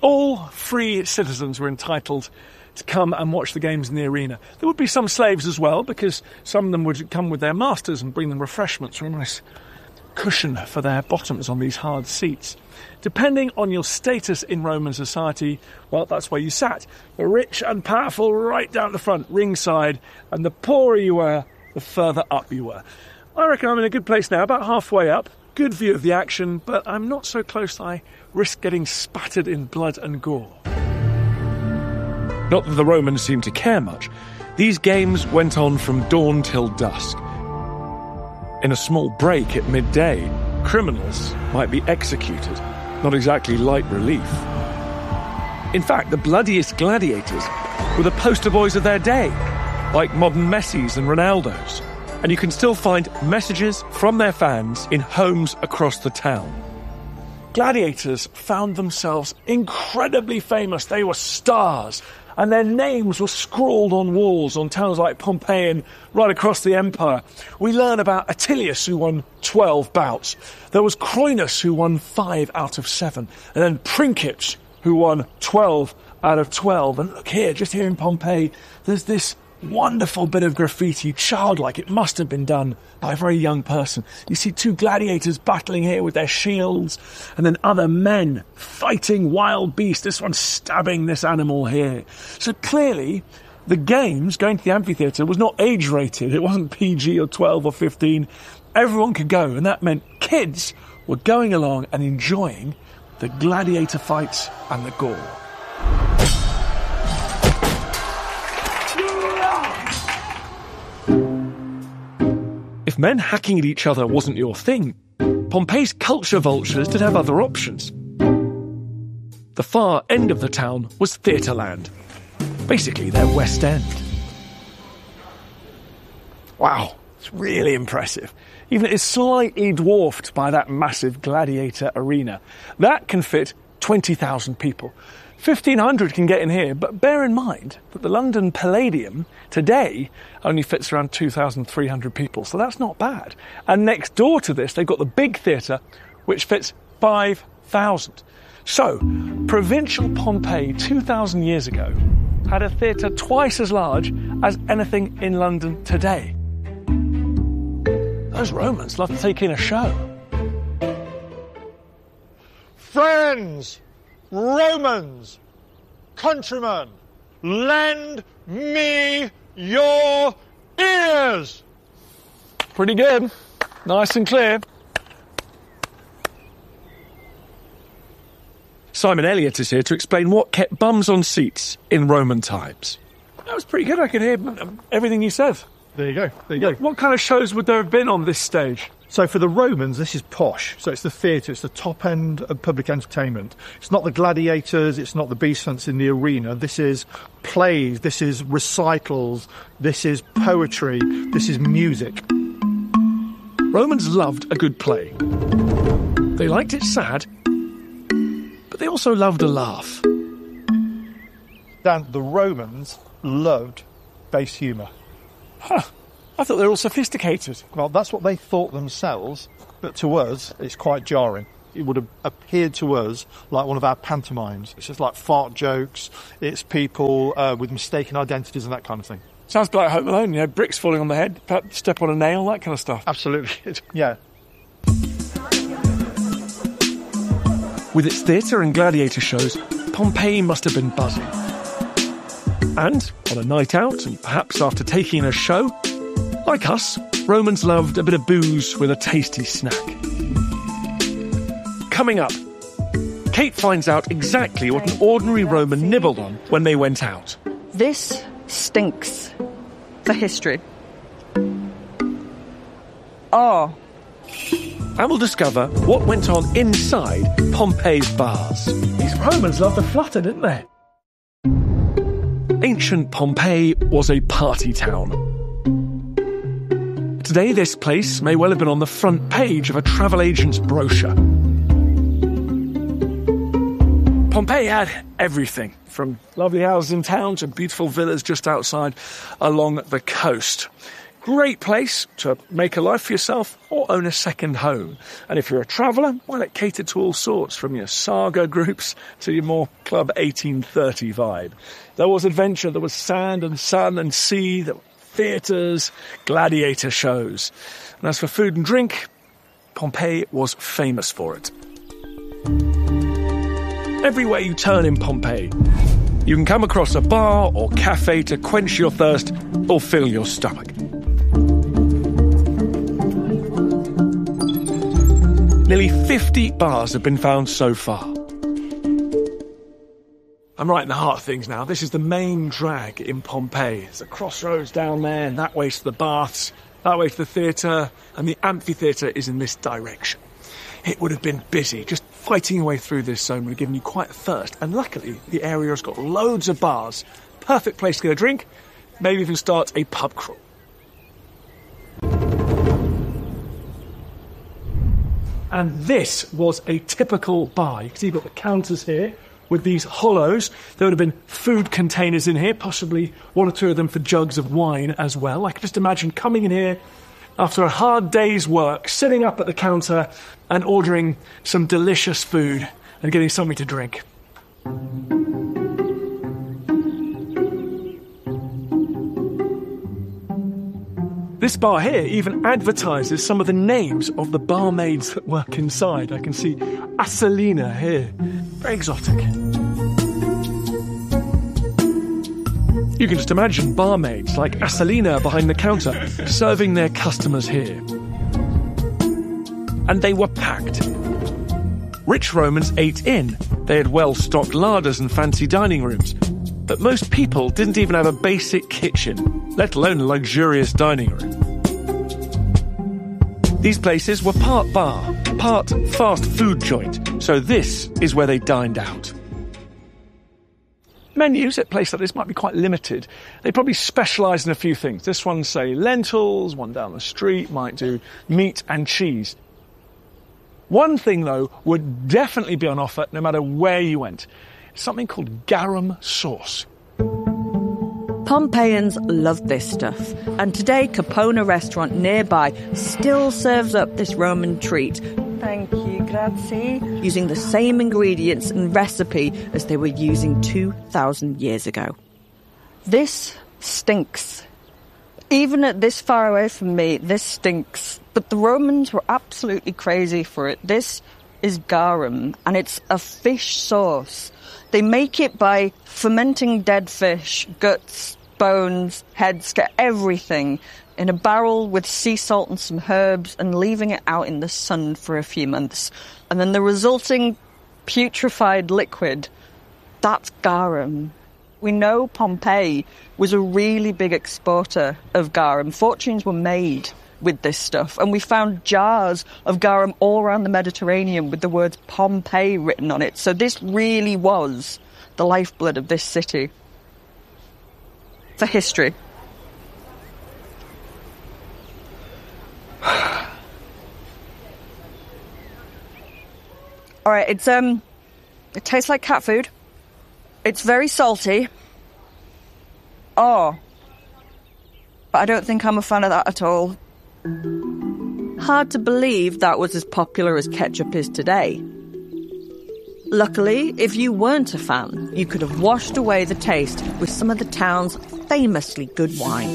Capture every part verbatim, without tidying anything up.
All free citizens were entitled to come and watch the games in the arena. There would be some slaves as well, because some of them would come with their masters and bring them refreshments or a nice cushion for their bottoms on these hard seats. Depending on your status in Roman society, well, that's where you sat. The rich and powerful right down the front, ringside, and the poorer you were, the further up you were. I reckon I'm in a good place now, about halfway up. Good view of the action, but I'm not so close that I risk getting spattered in blood and gore. Not that the Romans seemed to care much. These games went on from dawn till dusk. In a small break at midday, criminals might be executed. Not exactly light relief. In fact, the bloodiest gladiators were the poster boys of their day, like modern Messis and Ronaldos. And you can still find messages from their fans in homes across the town. Gladiators found themselves incredibly famous. They were stars, and their names were scrawled on walls on towns like Pompeii and right across the empire. We learn about Attilius, who won twelve bouts. There was Croinus, who won five out of seven. And then Princeps, who won twelve out of twelve. And look here, just here in Pompeii, there's this wonderful bit of graffiti, childlike. It must have been done by a very young person. You see two gladiators battling here with their shields, and then other men fighting wild beasts. This one stabbing this animal here. So clearly, the games, going to the amphitheatre, was not age-rated. It wasn't P G or twelve or fifteen. Everyone could go, and that meant kids were going along and enjoying the gladiator fights and the gore. If men hacking at each other wasn't your thing, Pompeii's culture vultures did have other options. The far end of the town was Theatreland, basically their West End. Wow, it's really impressive. Even it is slightly dwarfed by that massive gladiator arena. That can fit twenty thousand people. fifteen hundred can get in here, but bear in mind that the London Palladium today only fits around two thousand three hundred people, so that's not bad. And next door to this, they've got the big theatre, which fits five thousand. So, provincial Pompeii two thousand years ago had a theatre twice as large as anything in London today. Those Romans love to take in a show. Friends! Romans, countrymen, lend me your ears. Pretty good. Nice and clear. Simon Elliott is here to explain what kept bums on seats in Roman times. That was pretty good. I could hear everything you said. There you go. There you go. What, what kind of shows would there have been on this stage? So for the Romans, this is posh. So it's the theatre, it's the top end of public entertainment. It's not the gladiators, it's not the beast hunts in the arena. This is plays, this is recitals, this is poetry, this is music. Romans loved a good play. They liked it sad, but they also loved a laugh. Dan, the Romans loved base humour. Huh. I thought they were all sophisticated. Well, that's what they thought themselves, but to us, it's quite jarring. It would have appeared to us like one of our pantomimes. It's just like fart jokes, it's people uh, with mistaken identities and that kind of thing. Sounds like Home Alone, you know, bricks falling on the head, step on a nail, that kind of stuff. Absolutely, yeah. With its theatre and gladiator shows, Pompeii must have been buzzing. And on a night out, and perhaps after taking a show, like us, Romans loved a bit of booze with a tasty snack. Coming up, Kate finds out exactly what an ordinary Roman nibbled on when they went out. This stinks for history. Oh. And we'll discover what went on inside Pompeii's bars. These Romans loved to flutter, didn't they? Ancient Pompeii was a party town. Today, this place may well have been on the front page of a travel agent's brochure. Pompeii had everything, from lovely houses in town to beautiful villas just outside along the coast. Great place to make a life for yourself or own a second home. And if you're a traveller, well, it catered to all sorts, from your saga groups to your more Club eighteen thirty vibe. There was adventure, there was sand and sun and sea, there were theatres, gladiator shows. And as for food and drink, Pompeii was famous for it. Everywhere you turn in Pompeii, you can come across a bar or cafe to quench your thirst or fill your stomach. Nearly fifty bars have been found so far. I'm right in the heart of things now. This is the main drag in Pompeii. There's a crossroads down there, and that way to the baths, that way to the theatre, and the amphitheatre is in this direction. It would have been busy. Just fighting your way through this zone would have given you quite a thirst. And luckily, the area has got loads of bars. Perfect place to get a drink, maybe even start a pub crawl. And this was a typical bar. You can see you've got the counters here with these hollows. There would have been food containers in here, possibly one or two of them for jugs of wine as well. I can just imagine coming in here after a hard day's work, sitting up at the counter and ordering some delicious food and getting something to drink. This bar here even advertises some of the names of the barmaids that work inside. I can see Asalina here. Very exotic. You can just imagine barmaids like Asalina behind the counter serving their customers here. And they were packed. Rich Romans ate in. They had well-stocked larders and fancy dining rooms. But most people didn't even have a basic kitchen, let alone a luxurious dining room. These places were part bar, part fast food joint, so this is where they dined out. Menus at a place like this might be quite limited. They probably specialise in a few things. This one, say, lentils, one down the street might do meat and cheese. One thing, though, would definitely be on offer no matter where you went. Something called garum sauce. Pompeians loved this stuff, and today Capona restaurant nearby still serves up this Roman treat. Thank you, grazie. Using the same ingredients and recipe as they were using two thousand years ago. This stinks. Even at this far away from me, this stinks. But the Romans were absolutely crazy for it. This is garum, and it's a fish sauce. They make it by fermenting dead fish, guts, bones, heads, get everything in a barrel with sea salt and some herbs and leaving it out in the sun for a few months. And then the resulting putrefied liquid, that's garum. We know Pompeii was a really big exporter of garum. Fortunes were made with this stuff, and we found jars of garum all around the Mediterranean with the words Pompeii written on it. So this really was the lifeblood of this city. For history. All right, it's um, it tastes like cat food. It's very salty. Oh, but I don't think I'm a fan of that at all. Hard to believe that was as popular as ketchup is today. Luckily, if you weren't a fan, you could have washed away the taste with some of the town's famously good wine.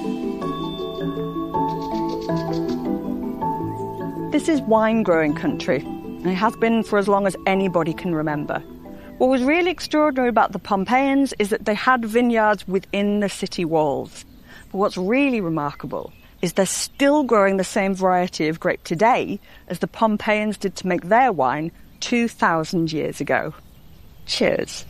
This is wine-growing country, and it has been for as long as anybody can remember. What was really extraordinary about the Pompeians is that they had vineyards within the city walls. But what's really remarkable is they're still growing the same variety of grape today as the Pompeians did to make their wine two thousand years ago. Cheers.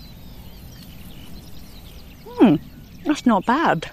Hmm, that's not bad.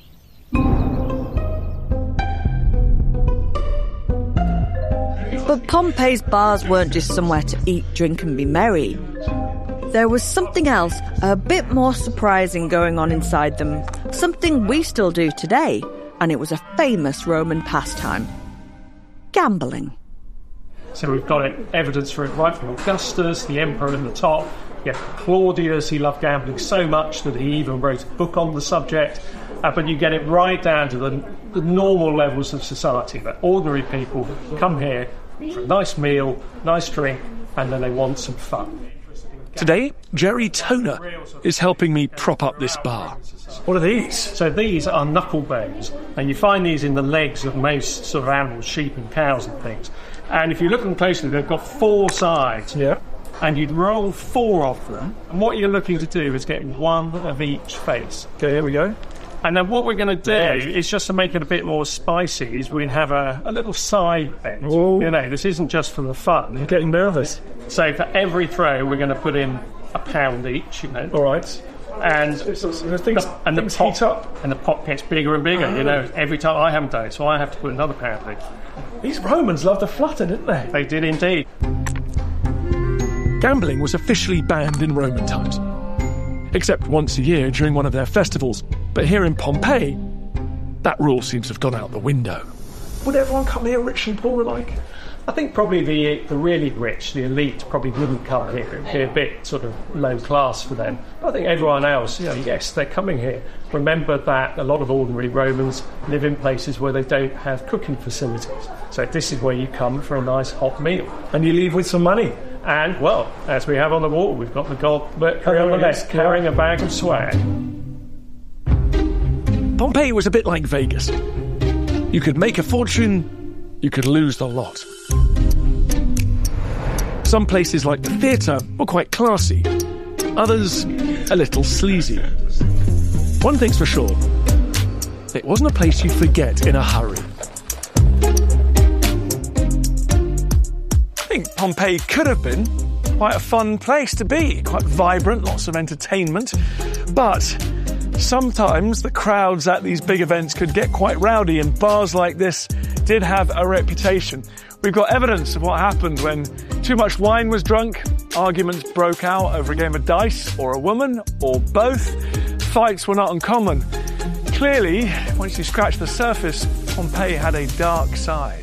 But Pompeii's bars weren't just somewhere to eat, drink and be merry. There was something else, a bit more surprising going on inside them. Something we still do today, and it was a famous Roman pastime. Gambling. So we've got it, evidence for it right from Augustus, the emperor in the top. Yeah, Claudius, he loved gambling so much that he even wrote a book on the subject. uh, but you get it right down to the, the normal levels of society, that ordinary people come here for a nice meal, nice drink, and then they want some fun. Today, Jerry Toner is helping me prop up this bar. What are these? So these are knuckle bones, and you find these in the legs of most sort of animals, sheep and cows and things. And if you look at them closely, they've got four sides. Yeah. And you'd roll four of them, and what you're looking to do is get one of each face. Okay, here we go. And then what we're going to do is, just to make it a bit more spicy, is we have a, a little side bend. Whoa. You know, this isn't just for the fun. I'm getting nervous. So for every throw, we're going to put in a pound each, you know. All right. And It's, it's, the things, and the things pot, heat up. and the pot gets bigger and bigger, you know. Every time I haven't done it, so I have to put another pound in. These Romans loved to flutter, didn't they? They did indeed. Gambling was officially banned in Roman times, except once a year during one of their festivals. But here in Pompeii, that rule seems to have gone out the window. Would everyone come here, rich and poor alike? I think probably the the really rich, the elite, probably wouldn't come here. It'd be a bit sort of low class for them. But I think everyone else, you know, yes, they're coming here. Remember that a lot of ordinary Romans live in places where they don't have cooking facilities. So this is where you come for a nice hot meal. And you leave with some money. And, well, as we have on the wall, we've got the goblet Carry on on the with left, this. carrying a bag of swag. Pompeii was a bit like Vegas. You could make a fortune, you could lose the lot. Some places like the theatre were quite classy, others a little sleazy. One thing's for sure, it wasn't a place you'd forget in a hurry. I think Pompeii could have been quite a fun place to be, quite vibrant, lots of entertainment, but sometimes the crowds at these big events could get quite rowdy, and bars like this did have a reputation. We've got evidence of what happened when too much wine was drunk, arguments broke out over a game of dice, or a woman, or both. Fights were not uncommon. Clearly, once you scratch the surface, Pompeii had a dark side.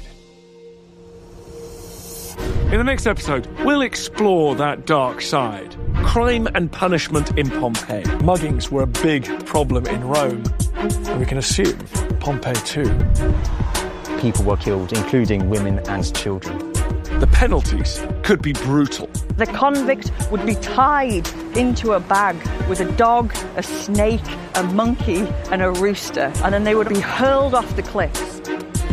In the next episode, we'll explore that dark side. Crime and punishment in Pompeii. Muggings were a big problem in Rome, and we can assume Pompeii too. People were killed, including women and children. The penalties could be brutal. The convict would be tied into a bag with a dog, a snake, a monkey, and a rooster, and then they would be hurled off the cliffs.